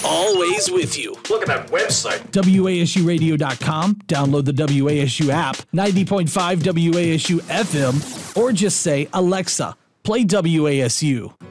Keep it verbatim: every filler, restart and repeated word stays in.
always with you. Look at that website. W A S U radio dot com. Download the W A S U app, ninety point five W A S U F M, or just say, Alexa, play W A S U.